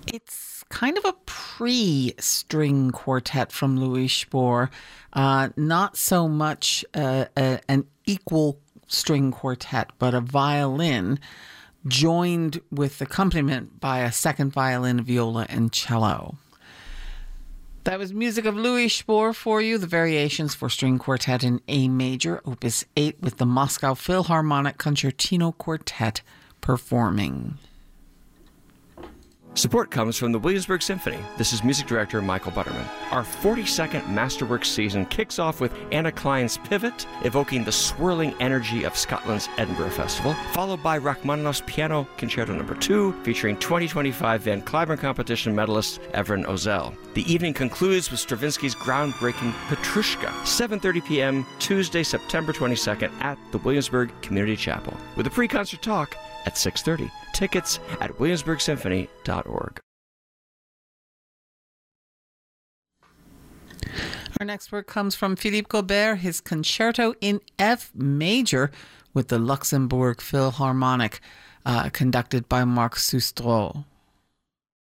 It's kind of a pre-string quartet from Louis Spohr, not so much an equal string quartet, but a violin joined with accompaniment by a second violin, viola, and cello. That was music of Louis Spohr for you, the Variations for String Quartet in A Major, Opus 8, with the Moscow Philharmonic Concertino Quartet performing. Support comes from the Williamsburg Symphony. This is music director Michael Butterman. Our 42nd Masterworks season kicks off with Anna Klein's Pivot, evoking the swirling energy of Scotland's Edinburgh Festival, followed by Rachmaninoff's Piano Concerto No. 2, featuring 2025 Van Cliburn Competition medalist Evren Ozel. The evening concludes with Stravinsky's groundbreaking Petrushka, 7:30 p.m., Tuesday, September 22nd at the Williamsburg Community Chapel, with a pre-concert talk at 6:30. Tickets at williamsburgsymphony.org. Our next work comes from Philippe Gobert, his Concerto in F Major with the Luxembourg Philharmonic, conducted by Marc Sustro.